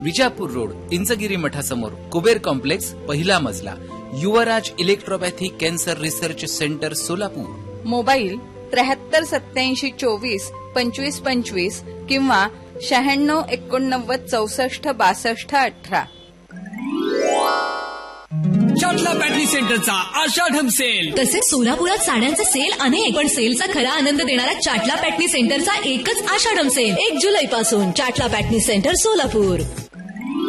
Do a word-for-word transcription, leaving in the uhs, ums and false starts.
Vijapur road Inchgiri मठासमोर Kuber complex पहिला मजला युवराज इलेक्ट्रोपॅथी cancer research centre Solapur. Mobile त्र्याहत्तर सत्याऐंशी चोवीस पंचवीस पंचवीस किंवा शहाण्णव एकोणनव्वद चौसष्ट बासष्ट अठरा. चाटला पॅटर्न सेंटरचा आषाढम सेल. तसेच सोलापुरात साड्यांचा सेल अनेक, पण सेलचा खरा आनंद देणारा चाटला पॅटर्न सेंटरचा एकच आषाढम सेल एक जुलै पासून. चाटला पॅटर्न सेंटर सोलापूर.